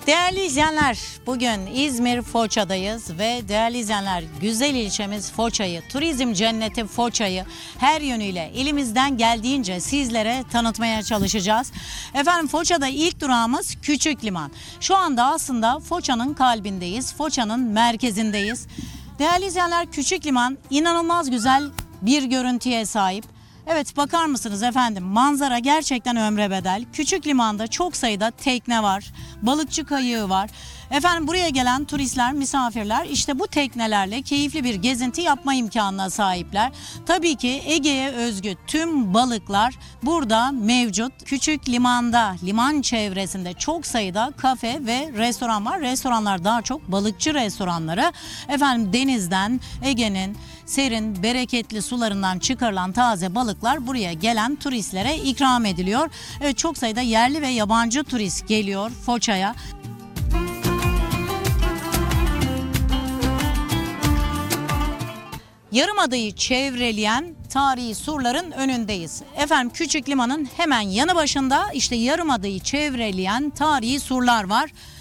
Değerli izleyenler, bugün İzmir Foça'dayız ve değerli izleyenler, güzel ilçemiz Foça'yı, turizm cenneti Foça'yı her yönüyle elimizden geldiğince sizlere tanıtmaya çalışacağız. Efendim, Foça'da ilk durağımız Küçük Liman. Şu anda aslında Foça'nın kalbindeyiz, Foça'nın merkezindeyiz. Değerli izleyenler, Küçük Liman inanılmaz güzel bir görüntüye sahip. Evet, bakar mısınız efendim, manzara gerçekten ömre bedel. Küçük limanda çok sayıda tekne var, balıkçı kayığı var. Efendim, buraya gelen turistler, misafirler işte bu teknelerle keyifli bir gezinti yapma imkanına sahipler. Tabii ki Ege'ye özgü tüm balıklar burada mevcut. Küçük limanda, liman çevresinde çok sayıda kafe ve restoran var. Restoranlar daha çok balıkçı restoranları. Efendim, denizden, Ege'nin serin, bereketli sularından çıkarılan taze balıklar buraya gelen turistlere ikram ediliyor. Evet, çok sayıda yerli ve yabancı turist geliyor Foça'ya. Yarımada'yı çevreleyen tarihi surların önündeyiz. Efendim, Küçük Liman'ın hemen yanı başında işte Yarımada'yı çevreleyen tarihi surlar var.